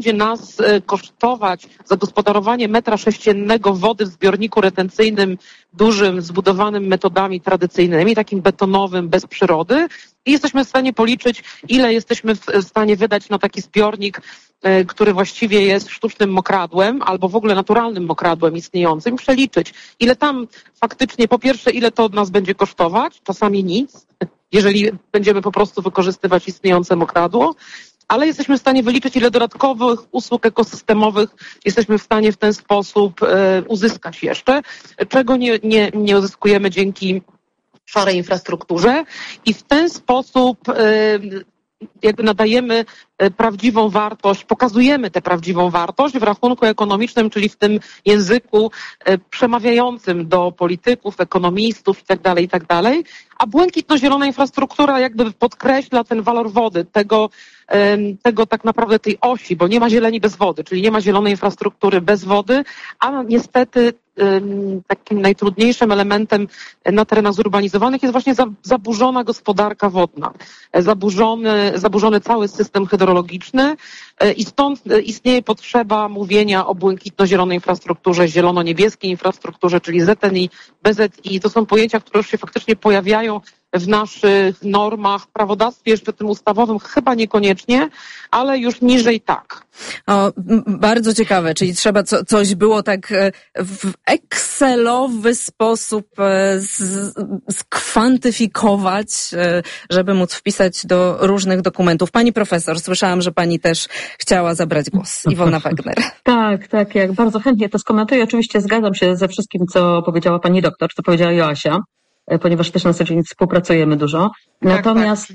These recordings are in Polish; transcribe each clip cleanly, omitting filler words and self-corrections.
będzie nas kosztować zagospodarowanie metra sześciennego wody w zbiorniku retencyjnym dużym, zbudowanym metodami tradycyjnymi, takim betonowym, bez przyrody. I jesteśmy w stanie policzyć, ile jesteśmy w stanie wydać na taki zbiornik, który właściwie jest sztucznym mokradłem albo w ogóle naturalnym mokradłem istniejącym, przeliczyć, ile tam faktycznie, po pierwsze, ile to od nas będzie kosztować, czasami nic, jeżeli będziemy po prostu wykorzystywać istniejące mokradło, ale jesteśmy w stanie wyliczyć, ile dodatkowych usług ekosystemowych jesteśmy w stanie w ten sposób uzyskać jeszcze, czego nie uzyskujemy dzięki szarej infrastrukturze i w ten sposób jakby nadajemy prawdziwą wartość, pokazujemy tę prawdziwą wartość w rachunku ekonomicznym, czyli w tym języku przemawiającym do polityków, ekonomistów itd., a błękitno-zielona infrastruktura jakby podkreśla ten walor wody, tego tak naprawdę tej osi, bo nie ma zieleni bez wody, czyli nie ma zielonej infrastruktury bez wody, a niestety takim najtrudniejszym elementem na terenach zurbanizowanych jest właśnie zaburzona gospodarka wodna, zaburzony cały system hydrologiczny i stąd istnieje potrzeba mówienia o błękitno-zielonej infrastrukturze, zielono-niebieskiej infrastrukturze, czyli ZNI, BZI. To są pojęcia, które już się faktycznie pojawiają w naszych normach, prawodawstwie jeszcze tym ustawowym chyba niekoniecznie, ale już niżej tak. O, bardzo ciekawe, czyli trzeba coś było tak w excelowy sposób skwantyfikować, żeby móc wpisać do różnych dokumentów. Pani profesor, słyszałam, że pani też chciała zabrać głos. Iwona Wegner. Tak, jak bardzo chętnie to skomentuję. Oczywiście zgadzam się ze wszystkim, co powiedziała pani doktor, co powiedziała Joasia, ponieważ też na co dzień współpracujemy dużo. Natomiast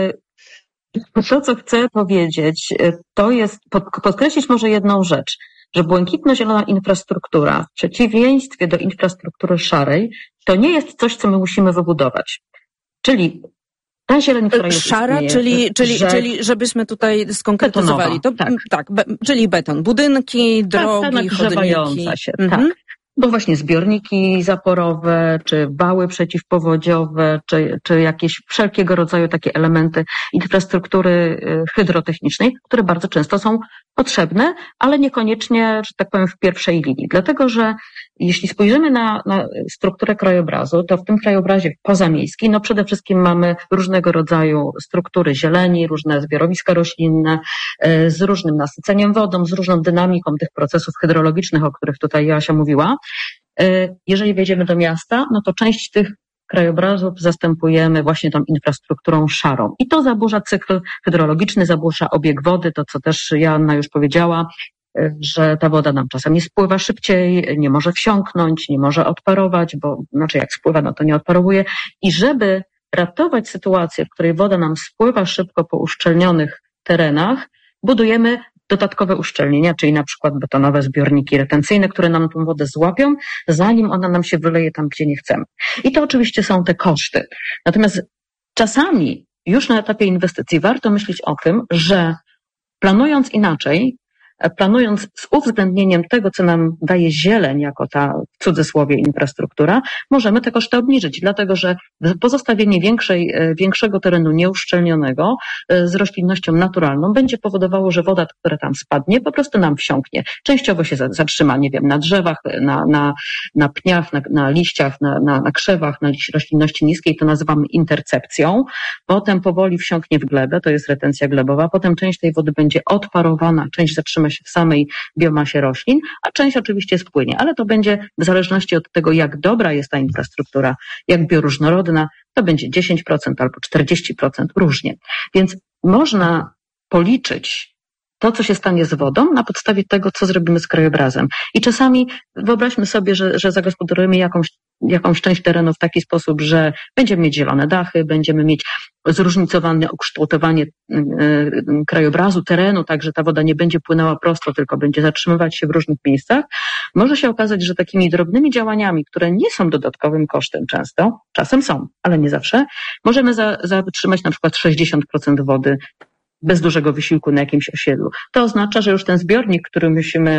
to, co chcę powiedzieć, to jest podkreślić może jedną rzecz, że błękitno-zielona infrastruktura w przeciwieństwie do infrastruktury szarej to nie jest coś, co my musimy wybudować. Czyli ta zieleń, która jest szara, istnieje, czyli żebyśmy tutaj skonkretyzowali. Betonowa, tak, czyli beton, budynki, drogi, chodniki. Się, tak. Bo właśnie zbiorniki zaporowe, czy wały przeciwpowodziowe, czy jakieś wszelkiego rodzaju takie elementy infrastruktury hydrotechnicznej, które bardzo często są potrzebne, ale niekoniecznie, że tak powiem, w pierwszej linii. Dlatego, że jeśli spojrzymy na strukturę krajobrazu, to w tym krajobrazie pozamiejskim, no przede wszystkim mamy różnego rodzaju struktury zieleni, różne zbiorowiska roślinne, z różnym nasyceniem wodą, z różną dynamiką tych procesów hydrologicznych, o których tutaj Joasia mówiła. Jeżeli wejdziemy do miasta, no to część tych krajobrazów zastępujemy właśnie tą infrastrukturą szarą. I to zaburza cykl hydrologiczny, zaburza obieg wody, to co też Joanna już powiedziała, że ta woda nam czasami spływa szybciej, nie może wsiąknąć, nie może odparować, bo znaczy jak spływa, no to nie odparowuje. I żeby ratować sytuację, w której woda nam spływa szybko po uszczelnionych terenach, budujemy dodatkowe uszczelnienia, czyli na przykład betonowe zbiorniki retencyjne, które nam tą wodę złapią, zanim ona nam się wyleje tam, gdzie nie chcemy. I to oczywiście są te koszty. Natomiast czasami już na etapie inwestycji warto myśleć o tym, że planując inaczej, planując z uwzględnieniem tego, co nam daje zieleń, jako ta w cudzysłowie infrastruktura, możemy te koszty obniżyć, dlatego że pozostawienie większego terenu nieuszczelnionego z roślinnością naturalną będzie powodowało, że woda, która tam spadnie, po prostu nam wsiąknie. Częściowo się zatrzyma, nie wiem, na drzewach, na pniach, na liściach, na krzewach, na roślinności niskiej, to nazywamy intercepcją. Potem powoli wsiąknie w glebę, to jest retencja glebowa, potem część tej wody będzie odparowana, część zatrzyma się w samej biomasie roślin, a część oczywiście spłynie, ale to będzie w zależności od tego, jak dobra jest ta infrastruktura, jak bioróżnorodna, to będzie 10% albo 40%, różnie. Więc można policzyć to, co się stanie z wodą na podstawie tego, co zrobimy z krajobrazem. I czasami wyobraźmy sobie, że zagospodarujemy jakąś część terenu w taki sposób, że będziemy mieć zielone dachy, będziemy mieć zróżnicowane ukształtowanie krajobrazu, terenu, tak że ta woda nie będzie płynęła prosto, tylko będzie zatrzymywać się w różnych miejscach. Może się okazać, że takimi drobnymi działaniami, które nie są dodatkowym kosztem czasem są, ale nie zawsze, możemy zatrzymać na przykład 60% wody bez dużego wysiłku na jakimś osiedlu. To oznacza, że już ten zbiornik, który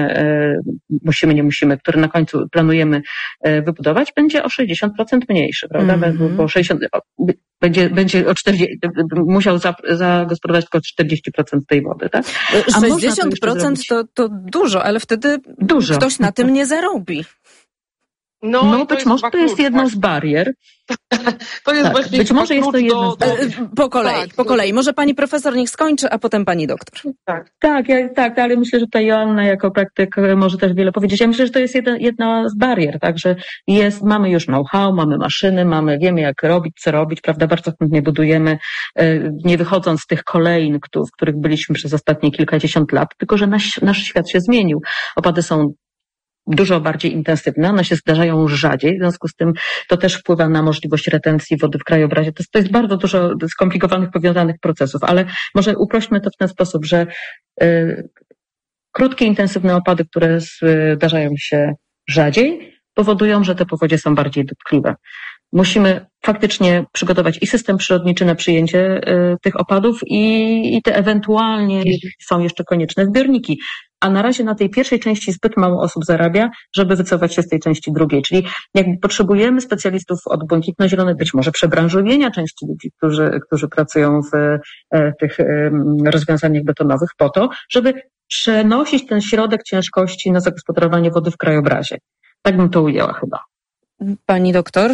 który na końcu planujemy wybudować, będzie o 60% mniejszy, prawda? Bo 60, będzie o 40, musiał zagospodarować tylko 40% tej wody, tak? A 60% to dużo, ale wtedy ktoś na tym nie zarobi. No być może to jest jedna z barier. To jest właśnie być może jest to jedna z barier. Po kolei. Może pani profesor niech skończy, a potem pani doktor. Tak, ale myślę, że tutaj Joanna jako praktyk może też wiele powiedzieć. Ja myślę, że to jest jedna z barier, tak, że mamy już know-how, mamy maszyny, wiemy jak robić, co robić, prawda, bardzo chętnie budujemy, nie wychodząc z tych kolejn, w których byliśmy przez ostatnie kilkadziesiąt lat, tylko że nasz świat się zmienił. Opady są dużo bardziej intensywne, one się zdarzają rzadziej, w związku z tym to też wpływa na możliwość retencji wody w krajobrazie. To jest bardzo dużo skomplikowanych, powiązanych procesów, ale może uprośćmy to w ten sposób, że krótkie, intensywne opady, które zdarzają się rzadziej, powodują, że te powodzie są bardziej dotkliwe. Musimy faktycznie przygotować i system przyrodniczy na przyjęcie tych opadów i te ewentualnie, jeśli są jeszcze konieczne, zbiorniki. A na razie na tej pierwszej części zbyt mało osób zarabia, żeby wycofać się z tej części drugiej. Czyli jakby potrzebujemy specjalistów od błękitno-zielonej, być może przebranżowienia części ludzi, którzy pracują w tych rozwiązaniach betonowych po to, żeby przenosić ten środek ciężkości na zagospodarowanie wody w krajobrazie. Tak bym to ujęła chyba. Pani doktor?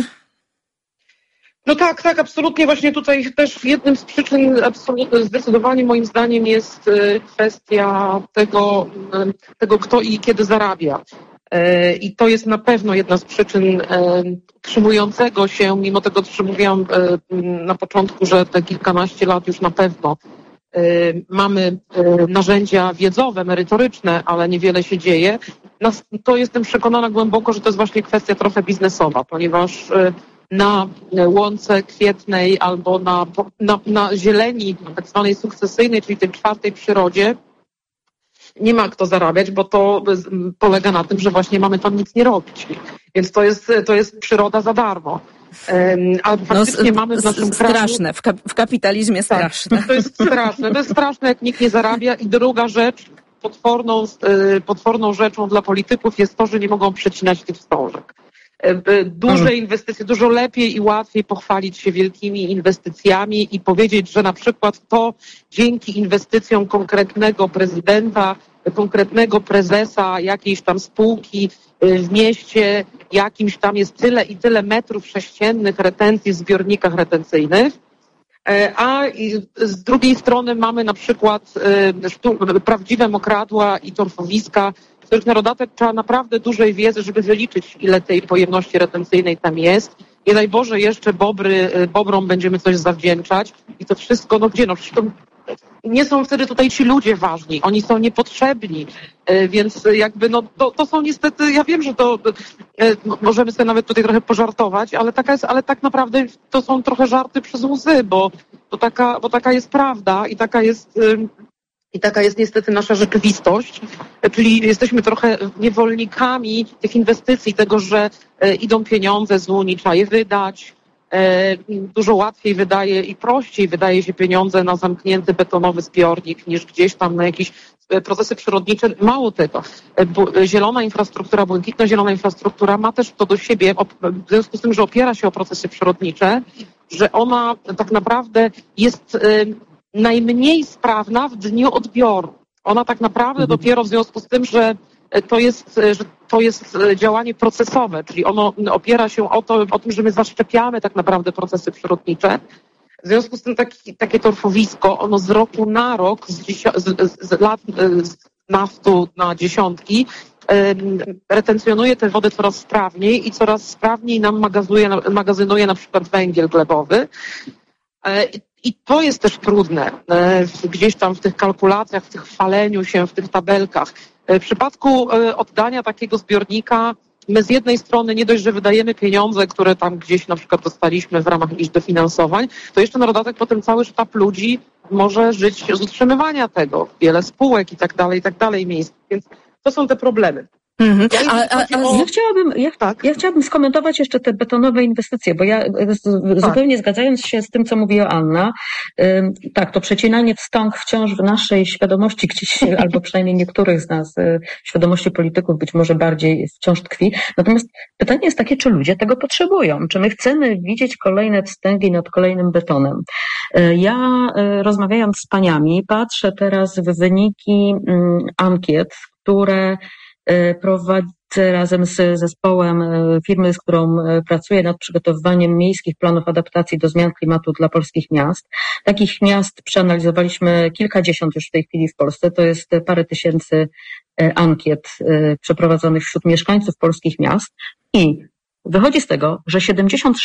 No tak, absolutnie. Właśnie tutaj też jednym z przyczyn zdecydowanie moim zdaniem jest kwestia tego, kto i kiedy zarabia. I to jest na pewno jedna z przyczyn utrzymującego się, mimo tego, co mówiłam na początku, że te kilkanaście lat już na pewno mamy narzędzia wiedzowe, merytoryczne, ale niewiele się dzieje. To jestem przekonana głęboko, że to jest właśnie kwestia trochę biznesowa, ponieważ na łące kwietnej albo na zieleni tak zwanej sukcesyjnej, czyli tej czwartej przyrodzie, nie ma kto zarabiać, bo to polega na tym, że właśnie mamy tam nic nie robić. Więc to jest przyroda za darmo. Ale faktycznie mamy w naszym kraju... Straszne, w kapitalizmie straszne. Tak, to jest straszne, jak nikt nie zarabia. I druga rzecz, potworną rzeczą dla polityków jest to, że nie mogą przecinać tych wstążek. Duże inwestycje, dużo lepiej i łatwiej pochwalić się wielkimi inwestycjami i powiedzieć, że na przykład to dzięki inwestycjom konkretnego prezydenta, konkretnego prezesa jakiejś tam spółki w mieście jakimś tam jest tyle i tyle metrów sześciennych retencji w zbiornikach retencyjnych. A z drugiej strony mamy na przykład prawdziwe mokradła i torfowiska, w których na dodatek trzeba naprawdę dużej wiedzy, żeby wyliczyć, ile tej pojemności retencyjnej tam jest. Nie daj Boże, jeszcze bobrom będziemy coś zawdzięczać i to wszystko, przecież to nie są wtedy tutaj ci ludzie ważni, oni są niepotrzebni, więc jakby to są niestety, ja wiem, że to możemy sobie nawet tutaj trochę pożartować, ale tak naprawdę to są trochę żarty przez łzy, bo taka jest prawda i taka jest niestety nasza rzeczywistość, czyli jesteśmy trochę niewolnikami tych inwestycji, tego, że idą pieniądze z Unii, trzeba je wydać. Dużo łatwiej i prościej wydaje się pieniądze na zamknięty betonowy zbiornik niż gdzieś tam na jakieś procesy przyrodnicze. Mało tego, zielona infrastruktura, błękitno-zielona infrastruktura ma też to do siebie, w związku z tym, że opiera się o procesy przyrodnicze, że ona tak naprawdę jest najmniej sprawna w dniu odbioru. Ona tak naprawdę dopiero w związku z tym, że to jest działanie procesowe, czyli ono opiera się o tym, że my zaszczepiamy tak naprawdę procesy przyrodnicze. W związku z tym takie torfowisko, ono z roku na rok, z lat z naftu na dziesiątki, retencjonuje tę wodę coraz sprawniej i coraz sprawniej nam magazynuje na przykład węgiel glebowy. I to jest też trudne gdzieś tam w tych kalkulacjach, w tych chwaleniu się, w tych tabelkach. W przypadku oddania takiego zbiornika my z jednej strony nie dość, że wydajemy pieniądze, które tam gdzieś na przykład dostaliśmy w ramach jakichś dofinansowań, to jeszcze na dodatek potem cały sztab ludzi może żyć z utrzymywania tego. Wiele spółek i tak dalej miejsc. Więc to są te problemy. Ja chciałabym skomentować jeszcze te betonowe inwestycje, bo ja zupełnie zgadzając się z tym, co mówiła Anna, tak, to przecinanie wstąg wciąż w naszej świadomości gdzieś, albo przynajmniej niektórych z nas, świadomości polityków być może bardziej wciąż tkwi. Natomiast pytanie jest takie, czy ludzie tego potrzebują? Czy my chcemy widzieć kolejne wstęgi nad kolejnym betonem? Ja rozmawiając z paniami, patrzę teraz w wyniki ankiet, które prowadzę razem z zespołem firmy, z którą pracuję nad przygotowywaniem miejskich planów adaptacji do zmian klimatu dla polskich miast. Takich miast przeanalizowaliśmy kilkadziesiąt już w tej chwili w Polsce. To jest parę tysięcy ankiet przeprowadzonych wśród mieszkańców polskich miast i wychodzi z tego, że 76%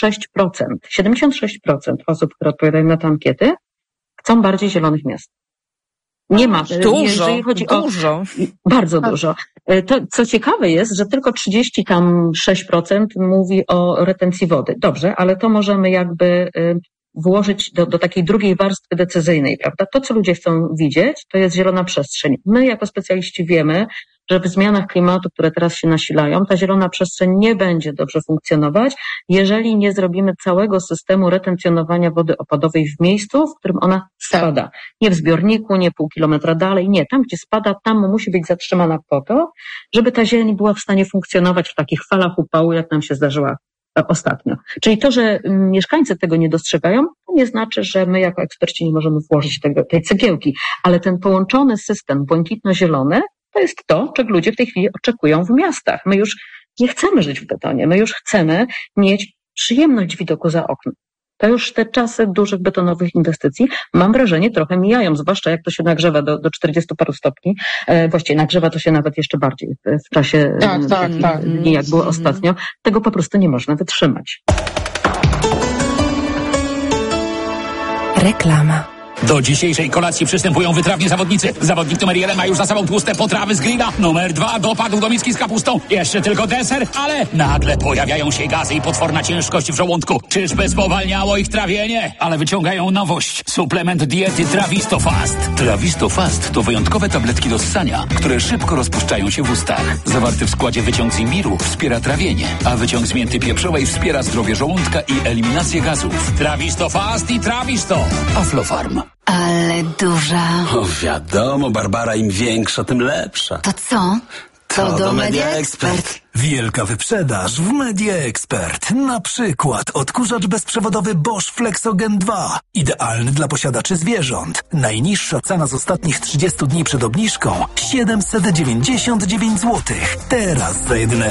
osób, które odpowiadają na te ankiety, chcą bardziej zielonych miast. Nie ma. Jeżeli chodzi bardzo dużo. To, co ciekawe jest, że tylko 36% mówi o retencji wody. Dobrze, ale to możemy jakby włożyć do takiej drugiej warstwy decyzyjnej, prawda? To, co ludzie chcą widzieć, to jest zielona przestrzeń. My jako specjaliści wiemy, że w zmianach klimatu, które teraz się nasilają, ta zielona przestrzeń nie będzie dobrze funkcjonować, jeżeli nie zrobimy całego systemu retencjonowania wody opadowej w miejscu, w którym ona spada. Nie w zbiorniku, nie pół kilometra dalej, nie. Tam, gdzie spada, tam musi być zatrzymana po to, żeby ta zieleń była w stanie funkcjonować w takich falach upału, jak nam się zdarzyła ostatnio. Czyli to, że mieszkańcy tego nie dostrzegają, to nie znaczy, że my jako eksperci nie możemy włożyć tej cegiełki, ale ten połączony system błękitno-zielony to jest to, czego ludzie w tej chwili oczekują w miastach. My już nie chcemy żyć w betonie, my już chcemy mieć przyjemność widoku za oknem. To już te czasy dużych betonowych inwestycji, mam wrażenie, trochę mijają, zwłaszcza jak to się nagrzewa do 40 paru stopni. Właściwie nagrzewa to się nawet jeszcze bardziej w czasie dni, jak było ostatnio. Tego po prostu nie można wytrzymać. Reklama. Do dzisiejszej kolacji przystępują wytrawni zawodnicy. Zawodnik numer 1 ma już za sobą tłuste potrawy z grilla. Numer 2 dopadł do miski z kapustą. Jeszcze tylko deser, ale nagle pojawiają się gazy i potworna ciężkość w żołądku. Czyżby spowalniało ich trawienie? Ale wyciągają nowość. Suplement diety Trawisto Fast. Trawisto Fast to wyjątkowe tabletki do ssania, które szybko rozpuszczają się w ustach. Zawarty w składzie wyciąg z imbiru wspiera trawienie, a wyciąg z mięty pieprzowej wspiera zdrowie żołądka i eliminację gazów. Trawisto Fast i Trawisto. Aflofarm. Ale duża. O, wiadomo, Barbara, im większa, tym lepsza. To co? To do Media Expert. Wielka wyprzedaż w Media Expert. Na przykład odkurzacz bezprzewodowy Bosch Flexogen 2. Idealny dla posiadaczy zwierząt. Najniższa cena z ostatnich 30 dni przed obniżką 799 zł. Teraz za jedyne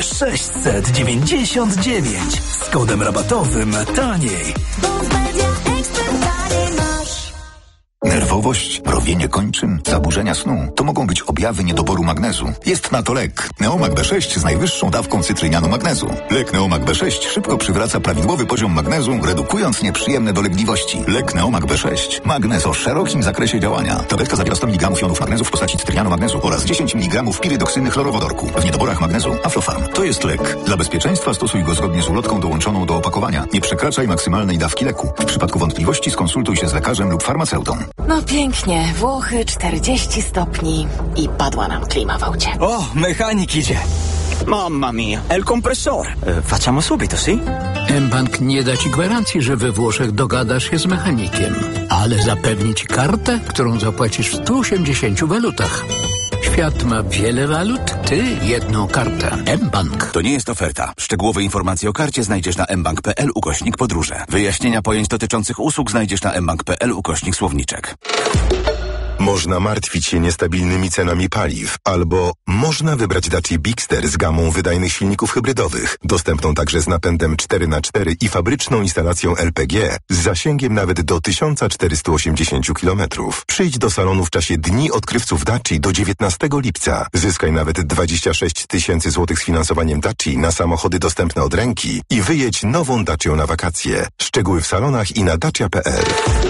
699. Z kodem rabatowym taniej. Nerwowość, mrowienie kończyn, zaburzenia snu to mogą być objawy niedoboru magnezu. Jest na to lek. Neomag B6 z najwyższą dawką cytrynianu magnezu. Lek Neomag B6 szybko przywraca prawidłowy poziom magnezu, redukując nieprzyjemne dolegliwości. Lek Neomag B6. Magnez o szerokim zakresie działania. Tabletka zawiera 100 mg jonów magnezu w postaci cytrynianu magnezu oraz 10 mg pirydoksyny chlorowodorku. W niedoborach magnezu Aflofarm. To jest lek. Dla bezpieczeństwa stosuj go zgodnie z ulotką dołączoną do opakowania. Nie przekraczaj maksymalnej dawki leku. W przypadku wątpliwości skonsultuj się z lekarzem lub farmaceutą. No pięknie, Włochy 40 stopni i padła nam klima w aucie. O, mechanik idzie. Mamma mia, è il compressore. Facciamo subito, sì? mBank nie da ci gwarancji, że we Włoszech dogadasz się z mechanikiem, ale zapewni ci kartę, którą zapłacisz w 180 walutach. Świat ma wiele walut, ty jedną kartę. mBank. To nie jest oferta. Szczegółowe informacje o karcie znajdziesz na mbank.pl/podróże. Wyjaśnienia pojęć dotyczących usług znajdziesz na mbank.pl/słowniczek. Można martwić się niestabilnymi cenami paliw, albo można wybrać Dacia Bigster z gamą wydajnych silników hybrydowych, dostępną także z napędem 4x4 i fabryczną instalacją LPG z zasięgiem nawet do 1480 km. Przyjdź do salonu w czasie Dni Odkrywców Dacia do 19 lipca. Zyskaj nawet 26 000 złotych z finansowaniem Dacia na samochody dostępne od ręki i wyjedź nową Dacią na wakacje. Szczegóły w salonach i na dacia.pl.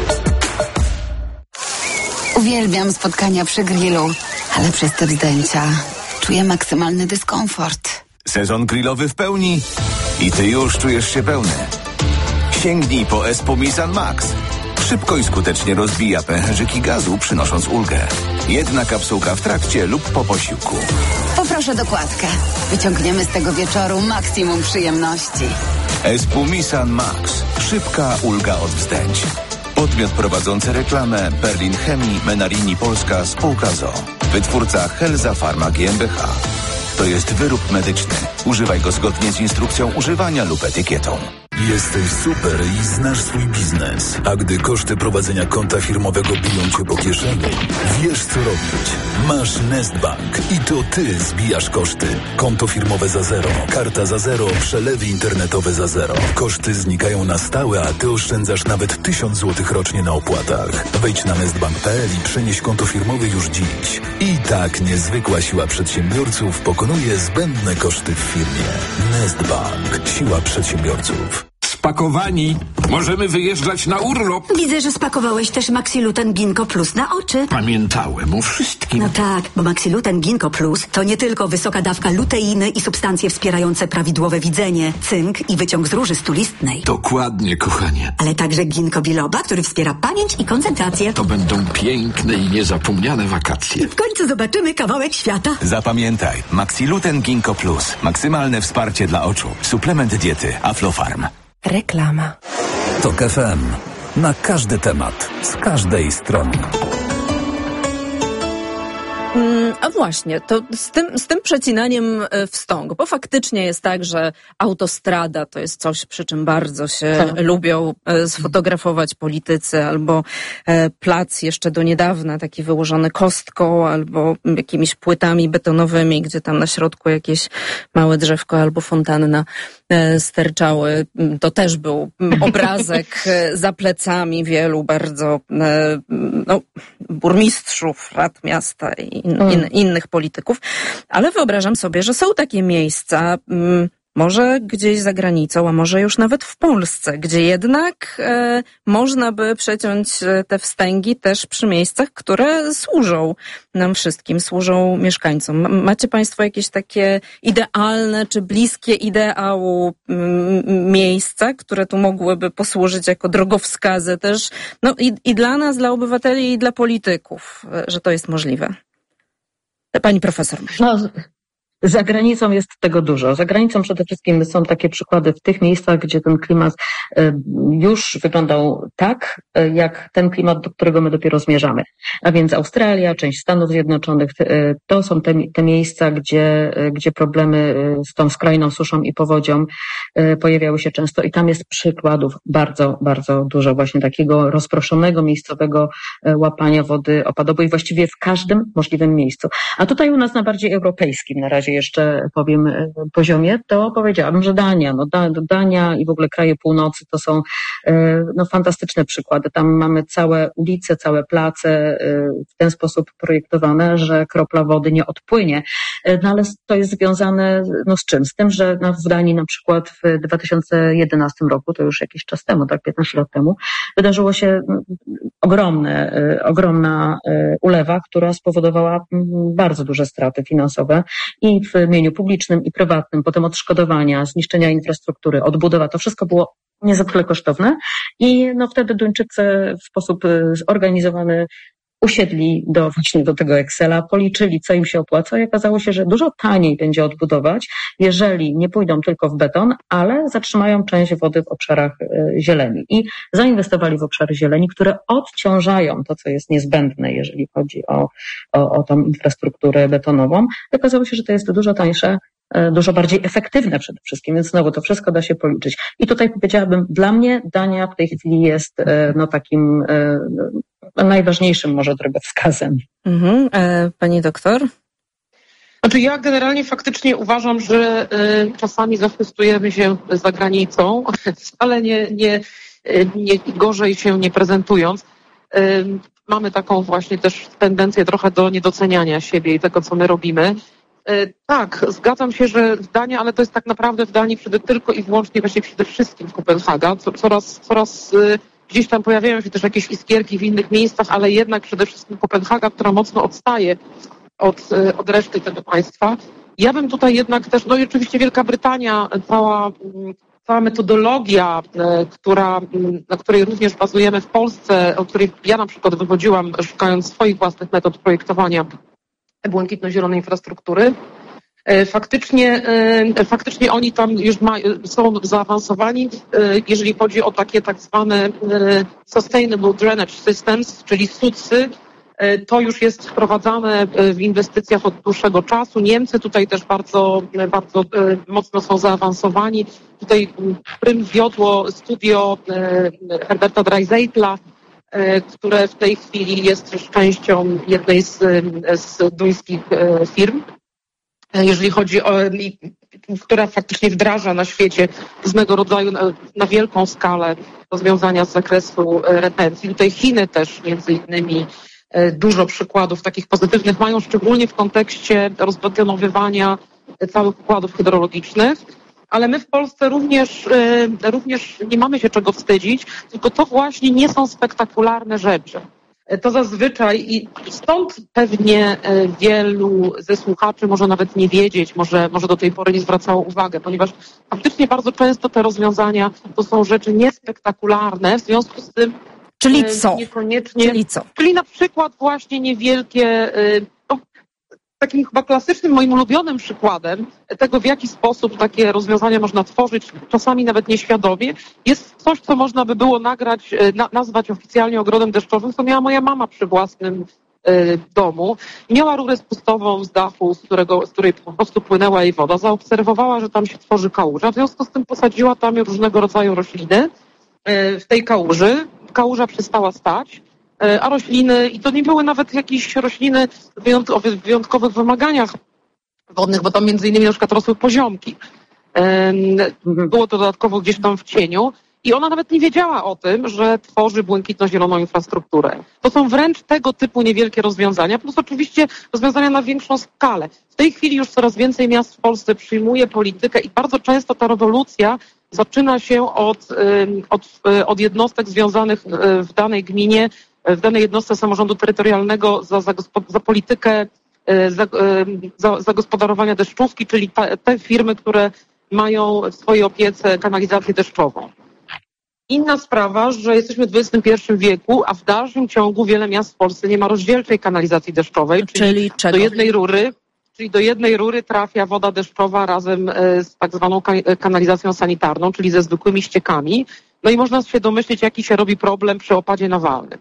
Uwielbiam spotkania przy grillu, ale przez te zdjęcia czuję maksymalny dyskomfort. Sezon grillowy w pełni i ty już czujesz się pełny. Sięgnij po Espumisan Max. Szybko i skutecznie rozbija pęcherzyki gazu, przynosząc ulgę. Jedna kapsułka w trakcie lub po posiłku. Poproszę dokładkę. Wyciągniemy z tego wieczoru maksimum przyjemności. Espumisan Max. Szybka ulga od wzdęć. Podmiot prowadzący reklamę Berlin Chemii Menarini Polska spółka ZOO. Wytwórca Helza Pharma GmbH. To jest wyrób medyczny. Używaj go zgodnie z instrukcją używania lub etykietą. Jesteś super i znasz swój biznes. A gdy koszty prowadzenia konta firmowego biją cię po kieszeni, wiesz co robić. Masz Nestbank i to ty zbijasz koszty. Konto firmowe za zero, karta za zero, przelewy internetowe za zero. Koszty znikają na stałe, a ty oszczędzasz nawet 1000 zł rocznie na opłatach. Wejdź na nestbank.pl i przenieś konto firmowe już dziś. I tak niezwykła siła przedsiębiorców pokonuje zbędne koszty w firmie. Nestbank. Siła przedsiębiorców. Spakowani. Możemy wyjeżdżać na urlop. Widzę, że spakowałeś też Maxiluten Ginkgo Plus na oczy. Pamiętałem o wszystkim. No tak, bo Maxiluten Ginkgo Plus to nie tylko wysoka dawka luteiny i substancje wspierające prawidłowe widzenie, cynk i wyciąg z róży stulistnej. Dokładnie, kochanie. Ale także ginkgo biloba, który wspiera pamięć i koncentrację. To będą piękne i niezapomniane wakacje. I w końcu zobaczymy kawałek świata. Zapamiętaj. Maxiluten Ginkgo Plus. Maksymalne wsparcie dla oczu. Suplement diety Aflofarm. Reklama. TOK FM. Na każdy temat, z każdej strony. A właśnie, to z tym przecinaniem wstąg, bo faktycznie jest tak, że autostrada to jest coś, przy czym bardzo się lubią sfotografować politycy, albo plac jeszcze do niedawna taki wyłożony kostką, albo jakimiś płytami betonowymi, gdzie tam na środku jakieś małe drzewko albo fontanna sterczały. To też był obrazek za plecami wielu bardzo burmistrzów, rad miasta i innych polityków. Ale wyobrażam sobie, że są takie miejsca, może gdzieś za granicą, a może już nawet w Polsce, gdzie jednak można by przeciąć te wstęgi też przy miejscach, które służą nam wszystkim, służą mieszkańcom. Macie Państwo jakieś takie idealne czy bliskie ideału miejsca, które tu mogłyby posłużyć jako drogowskazy też, i dla nas, dla obywateli, i dla polityków, że to jest możliwe? Pani profesor. Za granicą jest tego dużo. Za granicą przede wszystkim są takie przykłady w tych miejscach, gdzie ten klimat już wyglądał tak, jak ten klimat, do którego my dopiero zmierzamy. A więc Australia, część Stanów Zjednoczonych, to są te miejsca, gdzie problemy z tą skrajną suszą i powodzią pojawiały się często i tam jest przykładów bardzo, bardzo dużo właśnie takiego rozproszonego, miejscowego łapania wody opadowej właściwie w każdym możliwym miejscu. A tutaj u nas na bardziej europejskim na razie jeszcze powiem poziomie, to powiedziałabym, że Dania. Dania i w ogóle kraje północy to są fantastyczne przykłady. Tam mamy całe ulice, całe place w ten sposób projektowane, że kropla wody nie odpłynie. Ale to jest związane z czym? Z tym, że w Danii na przykład w 2011 roku, to już jakiś czas temu, tak 15 lat temu, wydarzyło się ogromna ulewa, która spowodowała bardzo duże straty finansowe i w mieniu publicznym i prywatnym, potem odszkodowania, zniszczenia infrastruktury, odbudowa, to wszystko było niezwykle kosztowne i wtedy Duńczycy w sposób zorganizowany usiedli właśnie do tego Excela, policzyli, co im się opłaca i okazało się, że dużo taniej będzie odbudować, jeżeli nie pójdą tylko w beton, ale zatrzymają część wody w obszarach zieleni i zainwestowali w obszary zieleni, które odciążają to, co jest niezbędne, jeżeli chodzi o tą infrastrukturę betonową. I okazało się, że to jest dużo tańsze, dużo bardziej efektywne przede wszystkim, więc znowu to wszystko da się policzyć. I tutaj powiedziałabym, dla mnie Dania w tej chwili jest takim najważniejszym może drogowskazem. Pani doktor? Znaczy ja generalnie faktycznie uważam, że czasami zachwystujemy się za granicą, ale nie gorzej się nie prezentując. Mamy taką właśnie też tendencję trochę do niedoceniania siebie i tego, co my robimy. Tak, zgadzam się, że w Danii, ale to jest tak naprawdę w Danii tylko i wyłącznie właśnie przede wszystkim Kopenhaga. Coraz gdzieś tam pojawiają się też jakieś iskierki w innych miejscach, ale jednak przede wszystkim Kopenhaga, która mocno odstaje od reszty tego państwa. Ja bym tutaj jednak też, i oczywiście Wielka Brytania, cała metodologia, na której również bazujemy w Polsce, o której ja na przykład wychodziłam, szukając swoich własnych metod projektowania błękitno-zielonej infrastruktury, faktycznie oni tam już są zaawansowani, jeżeli chodzi o takie tak zwane Sustainable Drainage Systems, czyli SUDSy. To już jest wprowadzane w inwestycjach od dłuższego czasu. Niemcy tutaj też bardzo mocno są zaawansowani. Tutaj prym wiodło studio Herberta Dreiseitla, które w tej chwili jest częścią jednej z duńskich firm, jeżeli chodzi o, która faktycznie wdraża na świecie różnego rodzaju na wielką skalę rozwiązania z zakresu retencji. Tutaj Chiny też między innymi dużo przykładów takich pozytywnych mają, szczególnie w kontekście rozbetonowywania całych układów hydrologicznych, ale my w Polsce również nie mamy się czego wstydzić, tylko to właśnie nie są spektakularne rzeczy. To zazwyczaj i stąd pewnie wielu ze słuchaczy może nawet nie wiedzieć, może do tej pory nie zwracało uwagę, ponieważ faktycznie bardzo często te rozwiązania to są rzeczy niespektakularne, w związku z tym Czyli co? Niekoniecznie. Czyli na przykład właśnie niewielkie, takim chyba klasycznym, moim ulubionym przykładem tego, w jaki sposób takie rozwiązania można tworzyć, czasami nawet nieświadomie, jest coś, co można by było nazwać oficjalnie ogrodem deszczowym, co miała moja mama przy własnym domu. Miała rurę spustową z dachu, z której po prostu płynęła jej woda. Zaobserwowała, że tam się tworzy kałuża. W związku z tym posadziła tam różnego rodzaju rośliny w tej kałuży. Kałuża przestała stać, a rośliny, i to nie były nawet jakieś rośliny o wyjątkowych wymaganiach wodnych, bo tam między innymi na przykład rosły poziomki. Było to dodatkowo gdzieś tam w cieniu i ona nawet nie wiedziała o tym, że tworzy błękitno-zieloną infrastrukturę. To są wręcz tego typu niewielkie rozwiązania, plus oczywiście rozwiązania na większą skalę. W tej chwili już coraz więcej miast w Polsce przyjmuje politykę i bardzo często ta rewolucja zaczyna się od jednostek związanych w danej gminie, w danej jednostce samorządu terytorialnego za politykę zagospodarowania deszczówki, czyli te firmy, które mają w swojej opiece kanalizację deszczową. Inna sprawa, że jesteśmy w XXI wieku, a w dalszym ciągu wiele miast w Polsce nie ma rozdzielczej kanalizacji deszczowej, czyli do jednej rury trafia woda deszczowa razem z tak zwaną kanalizacją sanitarną, czyli ze zwykłymi ściekami. No i można się domyśleć, jaki się robi problem przy opadzie nawalnym.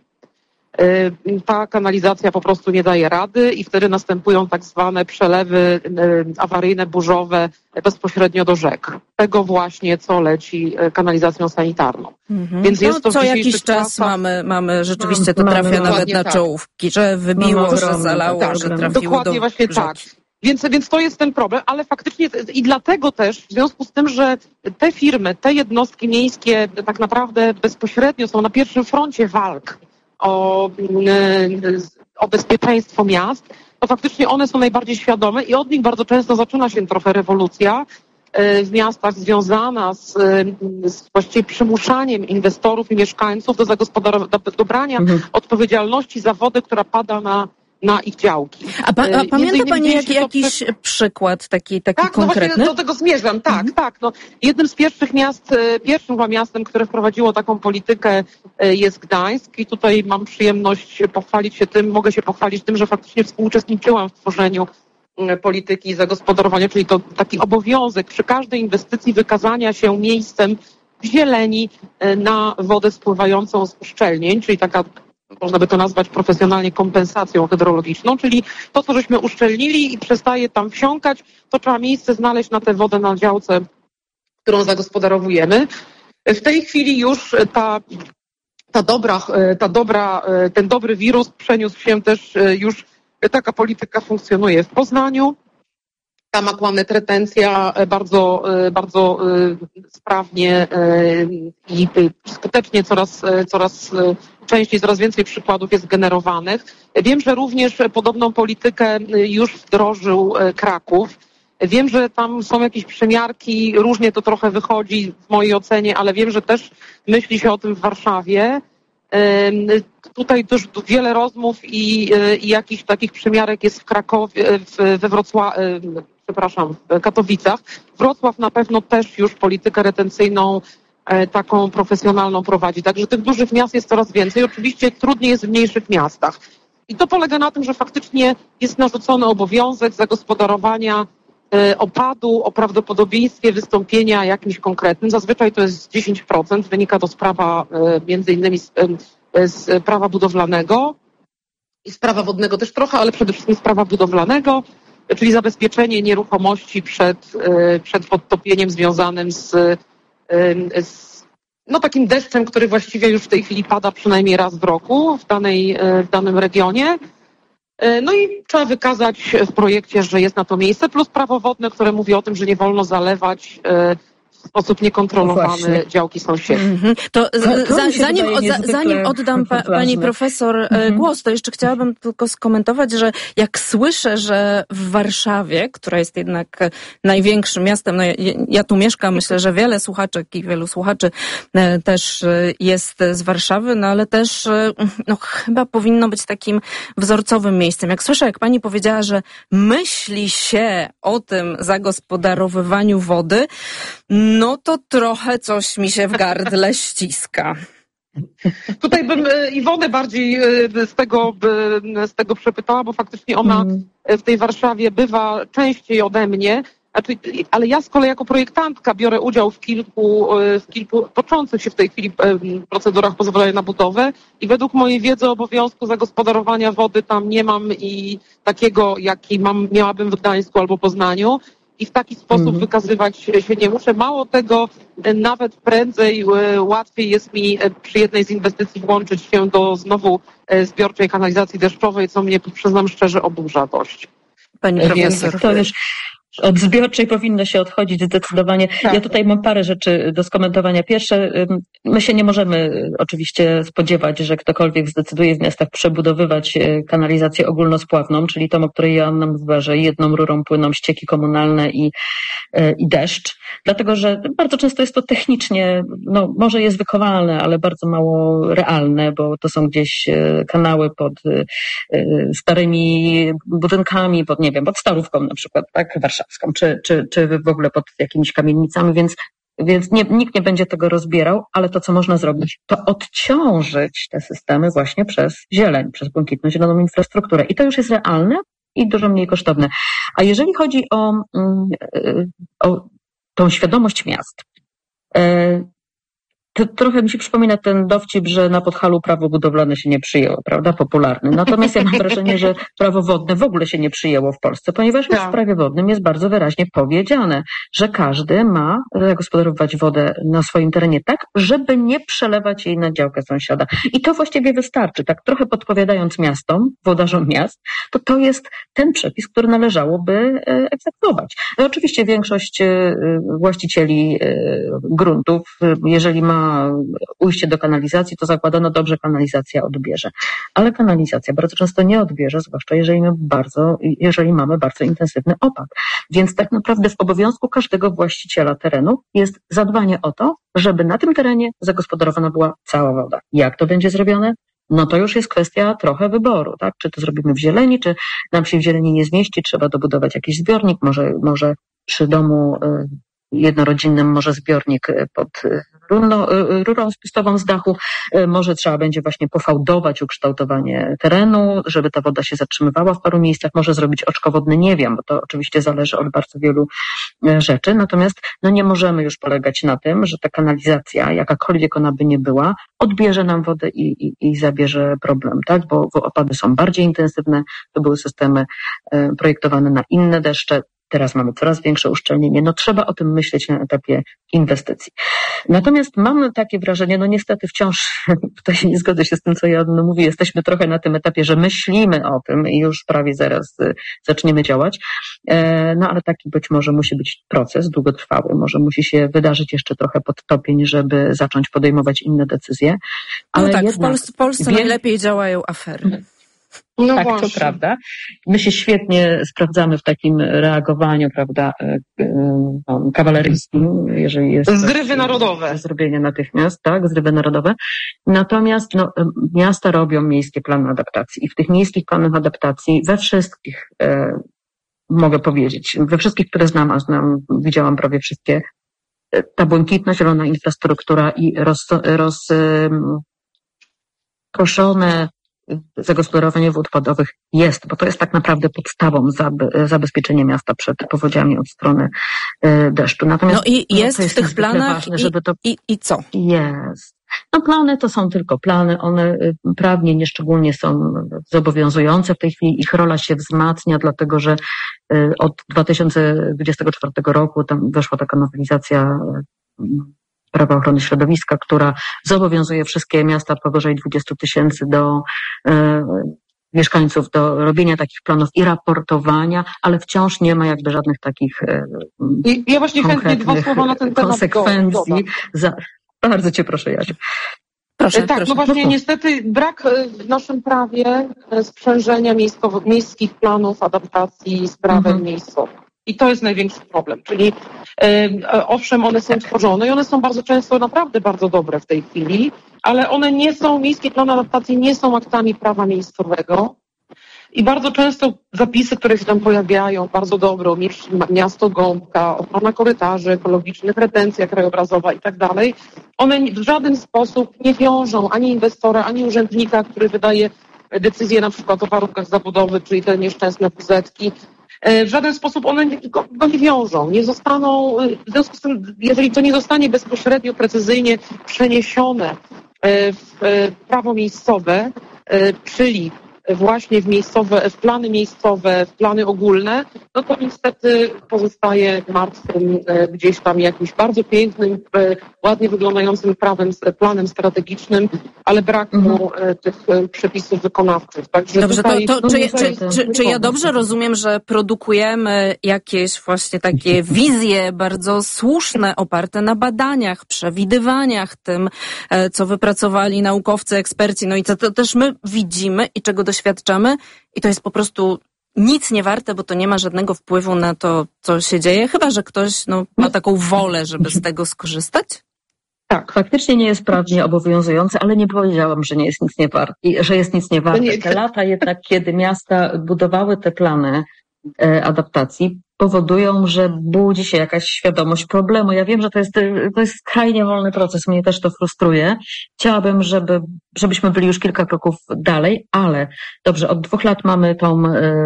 Ta kanalizacja po prostu nie daje rady i wtedy następują tak zwane przelewy awaryjne, burzowe bezpośrednio do rzek. Tego właśnie, co leci kanalizacją sanitarną. Więc jest to co jakiś czas mamy rzeczywiście to trafia nawet na czołówki, że wybiło, że zalało, że trafiło dokładnie właśnie rzeki. Tak. Więc to jest ten problem, ale faktycznie i dlatego też, w związku z tym, że te firmy, te jednostki miejskie tak naprawdę bezpośrednio są na pierwszym froncie walk o bezpieczeństwo miast, to faktycznie one są najbardziej świadome i od nich bardzo często zaczyna się trochę rewolucja w miastach związana z właściwie przymuszaniem inwestorów i mieszkańców do dobrania odpowiedzialności za wodę, która pada na ich działki. A pamięta Pani jakiś przykład taki konkretny? No właśnie do tego zmierzam, tak. No, jednym z pierwszych miast, pierwszym miastem, które wprowadziło taką politykę jest Gdańsk i tutaj mam przyjemność mogę się pochwalić tym, że faktycznie współuczestniczyłam w tworzeniu polityki zagospodarowania, czyli to taki obowiązek przy każdej inwestycji wykazania się miejscem w zieleni na wodę spływającą z uszczelnień, czyli taka, można by to nazwać profesjonalnie kompensacją hydrologiczną, czyli to, co żeśmy uszczelnili i przestaje tam wsiąkać, to trzeba miejsce znaleźć na tę wodę na działce, którą zagospodarowujemy. W tej chwili już ten dobry wirus przeniósł się też już, taka polityka funkcjonuje w Poznaniu. Tam Aquanet retencja bardzo sprawnie i skutecznie coraz częściej, coraz więcej przykładów jest generowanych. Wiem, że również podobną politykę już wdrożył Kraków. Wiem, że tam są jakieś przymiarki, różnie to trochę wychodzi w mojej ocenie, ale wiem, że też myśli się o tym w Warszawie. Tutaj też wiele rozmów i jakichś takich przymiarek jest w Krakowie, Katowicach. Wrocław na pewno też już politykę retencyjną taką profesjonalną prowadzi. Także tych dużych miast jest coraz więcej. Oczywiście trudniej jest w mniejszych miastach. I to polega na tym, że faktycznie jest narzucony obowiązek zagospodarowania opadu o prawdopodobieństwie wystąpienia jakimś konkretnym. Zazwyczaj to jest 10%. Wynika to z prawa, między innymi z prawa budowlanego i z prawa wodnego też trochę, ale przede wszystkim z prawa budowlanego, czyli zabezpieczenie nieruchomości przed podtopieniem związanym z takim deszczem, który właściwie już w tej chwili pada przynajmniej raz w roku w danym regionie. No i trzeba wykazać w projekcie, że jest na to miejsce, plus prawo wodne, które mówi o tym, że nie wolno zalewać w sposób niekontrolowany działki sąsiednie. To zanim oddam pani profesor głos, to jeszcze chciałabym tylko skomentować, że jak słyszę, że w Warszawie, która jest jednak największym miastem, ja tu mieszkam, myślę, że wiele słuchaczek i wielu słuchaczy też jest z Warszawy, ale też chyba powinno być takim wzorcowym miejscem. Jak słyszę, jak pani powiedziała, że myśli się o tym zagospodarowywaniu wody, no to trochę coś mi się w gardle ściska. Tutaj bym Iwonę bardziej z tego przepytała, bo faktycznie ona w tej Warszawie bywa częściej ode mnie, ale ja z kolei jako projektantka biorę udział w kilku toczących się w tej chwili procedurach pozwolenia na budowę i według mojej wiedzy obowiązku zagospodarowania wody tam nie mam i takiego, jaki miałabym w Gdańsku albo Poznaniu. I w taki sposób wykazywać się nie muszę. Mało tego, nawet prędzej, łatwiej jest mi przy jednej z inwestycji włączyć się do znowu zbiorczej kanalizacji deszczowej, co mnie, przyznam szczerze, oburza dość. Pani profesor. To już od zbiorczej powinno się odchodzić zdecydowanie. Tak. Ja tutaj mam parę rzeczy do skomentowania. Pierwsze, my się nie możemy oczywiście spodziewać, że ktokolwiek zdecyduje w miastach przebudowywać kanalizację ogólnospławną, czyli tą, o której Joanna mówiła, że jedną rurą płyną ścieki komunalne i deszcz. Dlatego, że bardzo często jest to technicznie, może jest wykonalne, ale bardzo mało realne, bo to są gdzieś kanały pod starymi budynkami, pod Starówką na przykład, tak, warszawską, czy w ogóle pod jakimiś kamienicami, więc nikt nie będzie tego rozbierał, ale to, co można zrobić, to odciążyć te systemy właśnie przez zieleń, przez błękitną, zieloną infrastrukturę. I to już jest realne i dużo mniej kosztowne. A jeżeli chodzi o tą świadomość miast, to trochę mi się przypomina ten dowcip, że na Podhalu prawo budowlane się nie przyjęło, prawda? Popularny. Natomiast ja mam wrażenie, że prawo wodne w ogóle się nie przyjęło w Polsce, ponieważ już w prawie wodnym jest bardzo wyraźnie powiedziane, że każdy ma zagospodarować wodę na swoim terenie tak, żeby nie przelewać jej na działkę sąsiada. I to właściwie wystarczy. Tak trochę podpowiadając miastom, włodarzom miast, to jest ten przepis, który należałoby egzekwować. No oczywiście większość właścicieli gruntów, jeżeli ma ujście do kanalizacji, to zakładano dobrze, kanalizacja odbierze. Ale kanalizacja bardzo często nie odbierze, zwłaszcza jeżeli mamy bardzo intensywny opad. Więc tak naprawdę w obowiązku każdego właściciela terenu jest zadbanie o to, żeby na tym terenie zagospodarowana była cała woda. Jak to będzie zrobione? No to już jest kwestia trochę wyboru, tak? Czy to zrobimy w zieleni, czy nam się w zieleni nie zmieści, trzeba dobudować jakiś zbiornik, może przy domu jednorodzinnym, może zbiornik pod rurą spustową z dachu, może trzeba będzie właśnie pofałdować ukształtowanie terenu, żeby ta woda się zatrzymywała w paru miejscach, może zrobić oczko wodne, nie wiem, bo to oczywiście zależy od bardzo wielu rzeczy, natomiast nie możemy już polegać na tym, że ta kanalizacja, jakakolwiek ona by nie była, odbierze nam wodę i zabierze problem, tak, bo opady są bardziej intensywne, to były systemy projektowane na inne deszcze. Teraz mamy coraz większe uszczelnienie. Trzeba o tym myśleć na etapie inwestycji. Natomiast mam takie wrażenie, niestety wciąż tutaj nie zgodzę się z tym, co Joanna mówi, jesteśmy trochę na tym etapie, że myślimy o tym i już prawie zaraz zaczniemy działać. Ale taki być może musi być proces długotrwały, może musi się wydarzyć jeszcze trochę podtopień, żeby zacząć podejmować inne decyzje. Ale tak, w Polsce najlepiej działają afery. Tak, właśnie. To prawda. My się świetnie sprawdzamy w takim reagowaniu, prawda, kawaleryjskim, jeżeli jest zrywy narodowe. Zrobienie natychmiast, tak, zrywy narodowe. Natomiast miasta robią miejskie plany adaptacji i w tych miejskich planach adaptacji we wszystkich mogę powiedzieć. We wszystkich, które znam, widziałam prawie wszystkie, ta błękitno-zielona infrastruktura i rozproszone zagospodarowanie wód opadowych jest, bo to jest tak naprawdę podstawą zabezpieczenia miasta przed powodziami od strony deszczu. Natomiast no i jest w tych planach ważne, żeby to... I co? Jest. No plany to są tylko plany, one prawnie nieszczególnie są zobowiązujące w tej chwili, ich rola się wzmacnia, dlatego że od 2024 roku tam weszła taka nowelizacja Prawa Ochrony Środowiska, która zobowiązuje wszystkie miasta powyżej 20 000 mieszkańców do robienia takich planów i raportowania, ale wciąż nie ma jakby żadnych takich ja właśnie chętnie 2 słowa na ten temat konsekwencji. Bardzo cię proszę, Jasiu. Proszę, tak, proszę. no właśnie niestety brak w naszym prawie sprzężenia miejskich planów adaptacji z prawem miejscowym. I to jest największy problem. Czyli owszem, one są tworzone i one są bardzo często naprawdę bardzo dobre w tej chwili, ale one nie są, miejskie plany adaptacji nie są aktami prawa miejscowego. I bardzo często zapisy, które się tam pojawiają, bardzo dobre, miasto Gąbka, ochrona korytarzy ekologicznych, retencja krajobrazowa i tak dalej, one w żaden sposób nie wiążą ani inwestora, ani urzędnika, który wydaje decyzję na przykład o warunkach zabudowy, czyli te nieszczęsne WZ-ki. W żaden sposób one go nie wiążą, nie zostaną, w związku z tym, jeżeli to nie zostanie bezpośrednio, precyzyjnie przeniesione w prawo miejscowe, czyli właśnie w plany miejscowe, w plany ogólne, no to niestety pozostaje martwym gdzieś tam jakimś bardzo pięknym, ładnie wyglądającym planem strategicznym, ale brak mu tych przepisów wykonawczych. Także dobrze, tutaj, czy ja dobrze rozumiem, że produkujemy jakieś właśnie takie wizje bardzo słuszne, oparte na badaniach, przewidywaniach, tym, co wypracowali naukowcy, eksperci, no i co to też my widzimy i czego doświadczamy i to jest po prostu nic nie warte, bo to nie ma żadnego wpływu na to, co się dzieje, chyba że ktoś ma taką wolę, żeby z tego skorzystać? Tak, faktycznie nie jest prawnie obowiązujące, ale nie powiedziałam, że nie jest nic nie warte, że jest nic nie warte. Te lata jednak, kiedy miasta budowały te plany adaptacji, powodują, że budzi się jakaś świadomość problemu. Ja wiem, że to jest skrajnie wolny proces, mnie też to frustruje. Chciałabym, żebyśmy byli już kilka kroków dalej, ale dobrze, od 2 lat mamy tą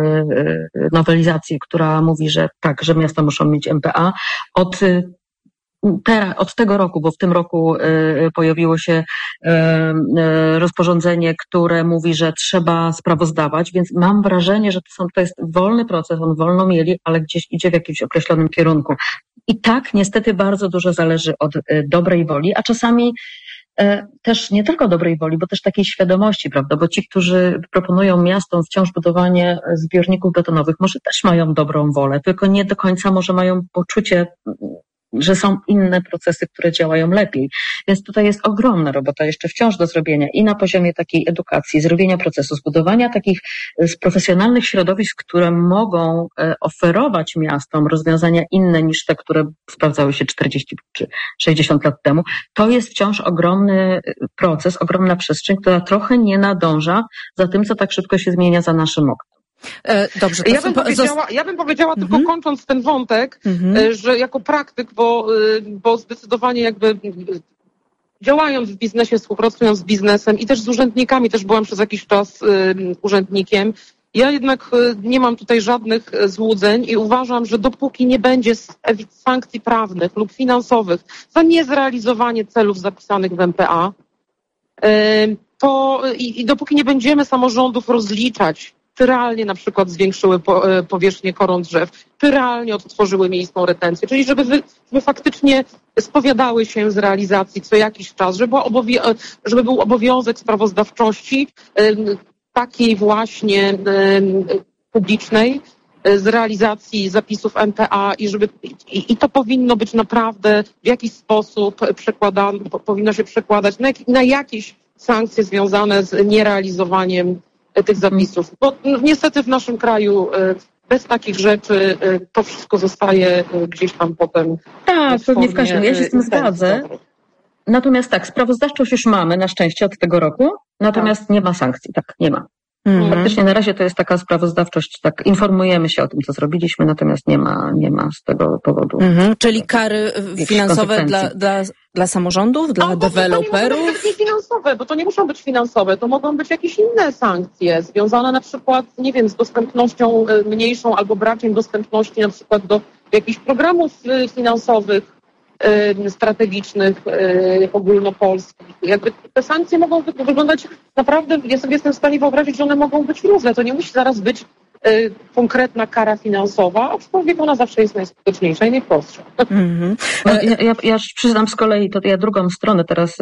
nowelizację, która mówi, że tak, że miasta muszą mieć MPA. Od tego roku, bo w tym roku pojawiło się rozporządzenie, które mówi, że trzeba sprawozdawać, więc mam wrażenie, że to jest wolny proces, on wolno mieli, ale gdzieś idzie w jakimś określonym kierunku. I tak niestety bardzo dużo zależy od dobrej woli, a czasami też nie tylko dobrej woli, bo też takiej świadomości, prawda, bo ci, którzy proponują miastom wciąż budowanie zbiorników betonowych, może też mają dobrą wolę, tylko nie do końca może mają poczucie, że są inne procesy, które działają lepiej. Więc tutaj jest ogromna robota jeszcze wciąż do zrobienia i na poziomie takiej edukacji, zrobienia procesu, zbudowania takich profesjonalnych środowisk, które mogą oferować miastom rozwiązania inne niż te, które sprawdzały się 40 czy 60 lat temu. To jest wciąż ogromny proces, ogromna przestrzeń, która trochę nie nadąża za tym, co tak szybko się zmienia za naszym oknem. Dobrze, ja bym powiedziała tylko kończąc ten wątek, że jako praktyk, bo zdecydowanie jakby działając w biznesie, współpracując z biznesem i też z urzędnikami, też byłam przez jakiś czas urzędnikiem, ja jednak nie mam tutaj żadnych złudzeń i uważam, że dopóki nie będzie sankcji prawnych lub finansowych za niezrealizowanie celów zapisanych w MPA, to i dopóki nie będziemy samorządów rozliczać, czy realnie na przykład zwiększyły powierzchnię koron drzew, czy realnie odtworzyły miejską retencję, czyli żeby faktycznie spowiadały się z realizacji co jakiś czas, żeby był obowiązek sprawozdawczości takiej właśnie publicznej z realizacji zapisów MPA i to powinno być naprawdę w jakiś sposób powinno się przekładać na jakieś sankcje związane z nierealizowaniem tych zapisów, bo niestety w naszym kraju bez takich rzeczy to wszystko zostaje gdzieś tam potem. Tak, pewnie w każdym. Ja się z tym zgadzę. Natomiast tak, sprawozdawczość już mamy na szczęście od tego roku, natomiast nie ma sankcji, tak, nie ma. Faktycznie na razie to jest taka sprawozdawczość, tak informujemy się o tym, co zrobiliśmy, natomiast nie ma z tego powodu. Czyli kary finansowe dla samorządów, dla deweloperów? To nie muszą być finansowe, bo to nie muszą być finansowe, to mogą być jakieś inne sankcje związane na przykład, nie wiem, z dostępnością mniejszą albo brakiem dostępności na przykład do jakichś programów finansowych, strategicznych, ogólnopolskich. Jakby te sankcje mogą wyglądać naprawdę, ja sobie jestem w stanie wyobrazić, że one mogą być różne. To nie musi zaraz być konkretna kara finansowa, aczkolwiek ona zawsze jest najskuteczniejsza i najprostsza. Ja przyznam z kolei, to ja drugą stronę teraz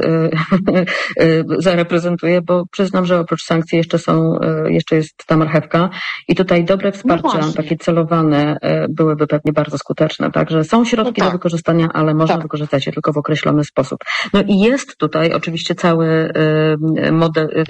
zareprezentuję, bo przyznam, że oprócz sankcji jeszcze jest ta marchewka i tutaj dobre wsparcia, takie celowane, byłyby pewnie bardzo skuteczne. Także są środki do wykorzystania, ale można wykorzystać je tylko w określony sposób. No i jest tutaj oczywiście cały model,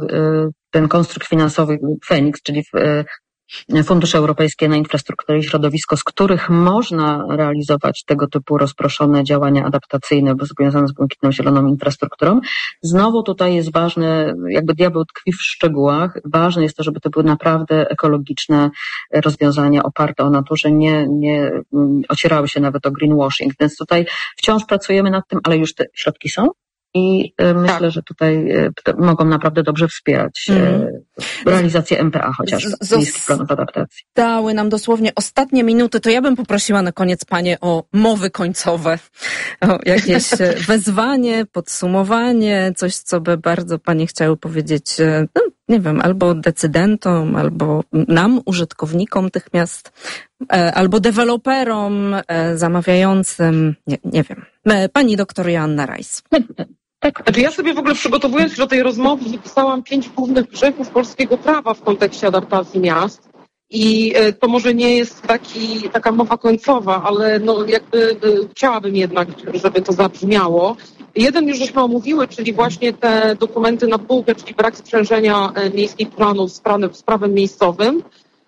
ten konstrukt finansowy Feniks, czyli Fundusze Europejskie na Infrastrukturę i Środowisko, z których można realizować tego typu rozproszone działania adaptacyjne związane z błękitną zieloną infrastrukturą. Znowu tutaj jest ważne, jakby diabeł tkwi w szczegółach. Ważne jest to, żeby to były naprawdę ekologiczne rozwiązania oparte o naturze, nie ocierały się nawet o greenwashing. Więc tutaj wciąż pracujemy nad tym, ale już te środki są. I myślę, że tutaj mogą naprawdę dobrze wspierać realizację MPA chociażby, miejskich planów adaptacji. Dały nam dosłownie ostatnie minuty, to ja bym poprosiła na koniec Panie o mowy końcowe, o jakieś wezwanie, podsumowanie, coś, co by bardzo Panie chciały powiedzieć, no, nie wiem, albo decydentom, albo nam, użytkownikom tych miast, albo deweloperom, zamawiającym, nie wiem. Pani doktor Joanna Rajs. Znaczy ja sobie w ogóle przygotowując się do tej rozmowy wypisałam 5 głównych grzechów polskiego prawa w kontekście adaptacji miast i to może nie jest taka mowa końcowa, ale no jakby chciałabym jednak, żeby to zabrzmiało. Jeden już żeśmy omówiły, czyli właśnie te dokumenty na półkę, czyli brak sprzężenia miejskich planów z prawem miejscowym.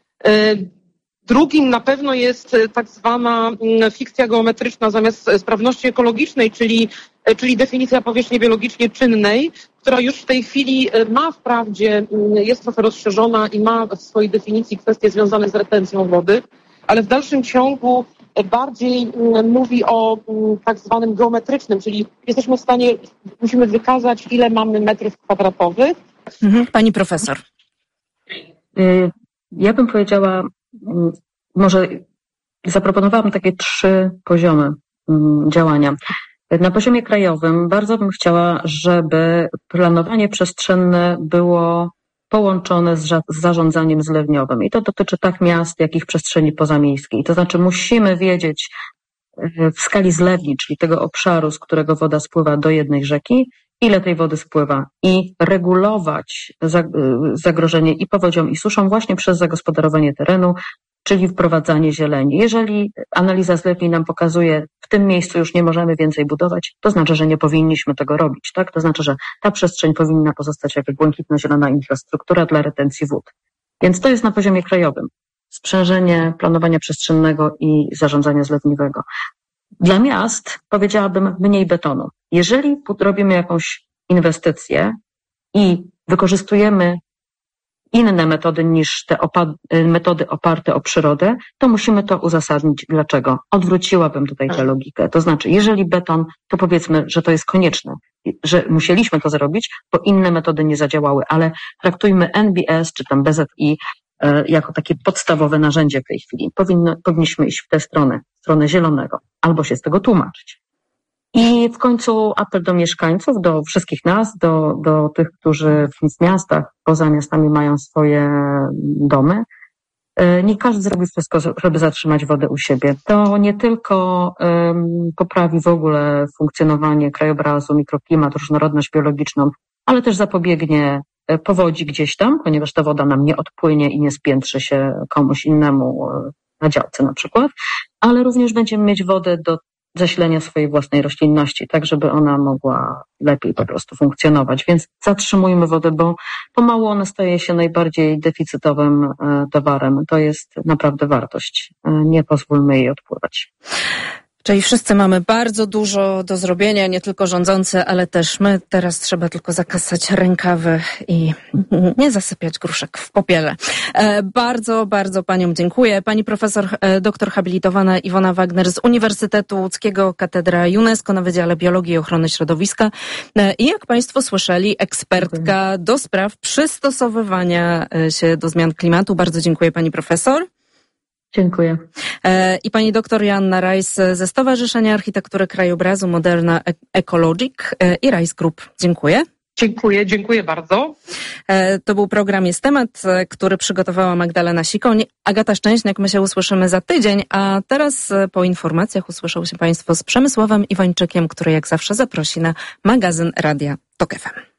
Drugim na pewno jest tak zwana fikcja geometryczna zamiast sprawności ekologicznej, czyli definicja powierzchni biologicznie czynnej, która już w tej chwili ma wprawdzie, jest trochę rozszerzona i ma w swojej definicji kwestie związane z retencją wody, ale w dalszym ciągu bardziej mówi o tak zwanym geometrycznym, czyli jesteśmy w stanie, musimy wykazać, ile mamy metrów kwadratowych. Pani profesor. Ja bym powiedziała, może zaproponowałam takie 3 poziomy działania. Na poziomie krajowym bardzo bym chciała, żeby planowanie przestrzenne było połączone z zarządzaniem zlewniowym. I to dotyczy tak miast, jak i przestrzeni pozamiejskiej. To znaczy musimy wiedzieć w skali zlewni, czyli tego obszaru, z którego woda spływa do jednej rzeki, ile tej wody spływa i regulować zagrożenie i powodzią, i suszą właśnie przez zagospodarowanie terenu, czyli wprowadzanie zieleni. Jeżeli analiza zlewni nam pokazuje, w tym miejscu już nie możemy więcej budować, to znaczy, że nie powinniśmy tego robić, tak? To znaczy, że ta przestrzeń powinna pozostać jako błękitno-zielona infrastruktura dla retencji wód. Więc to jest na poziomie krajowym. Sprzężenie planowania przestrzennego i zarządzania zlewniowego. Dla miast powiedziałabym mniej betonu. Jeżeli robimy jakąś inwestycję i wykorzystujemy inne metody niż te metody oparte o przyrodę, to musimy to uzasadnić. Dlaczego? Odwróciłabym tutaj tę logikę. To znaczy, jeżeli beton, to powiedzmy, że to jest konieczne, że musieliśmy to zrobić, bo inne metody nie zadziałały, ale traktujmy NBS czy tam BZI jako takie podstawowe narzędzie w tej chwili. Powinniśmy iść w tę stronę zielonego, albo się z tego tłumaczyć. I w końcu apel do mieszkańców, do wszystkich nas, do tych, którzy w miastach, poza miastami mają swoje domy. Nie każdy zrobi wszystko, żeby zatrzymać wodę u siebie. To nie tylko poprawi w ogóle funkcjonowanie krajobrazu, mikroklimat, różnorodność biologiczną, ale też zapobiegnie powodzi gdzieś tam, ponieważ ta woda nam nie odpłynie i nie spiętrzy się komuś innemu na działce na przykład, ale również będziemy mieć wodę do zasilenia swojej własnej roślinności, tak żeby ona mogła lepiej po prostu funkcjonować. Więc zatrzymujmy wodę, bo pomału ona staje się najbardziej deficytowym towarem. To jest naprawdę wartość. Nie pozwólmy jej odpływać. Czyli wszyscy mamy bardzo dużo do zrobienia, nie tylko rządzący, ale też my. Teraz trzeba tylko zakasać rękawy i nie zasypiać gruszek w popiele. Bardzo, bardzo paniom dziękuję. Pani profesor, doktor habilitowana Iwona Wagner z Uniwersytetu Łódzkiego, Katedra UNESCO na Wydziale Biologii i Ochrony Środowiska. I jak państwo słyszeli, ekspertka do spraw przystosowywania się do zmian klimatu. Bardzo dziękuję pani profesor. Dziękuję. I pani doktor Joanna Rajs ze Stowarzyszenia Architektury Krajobrazu Moderna Ecologic i Rajs Group. Dziękuję. Dziękuję bardzo. To był program Jest Temat, który przygotowała Magdalena Sikoń. Agata Szczęśniak, my się usłyszymy za tydzień, a teraz po informacjach usłyszą się państwo z Przemysławem Iwańczykiem, który jak zawsze zaprosi na magazyn Radia TOK FM.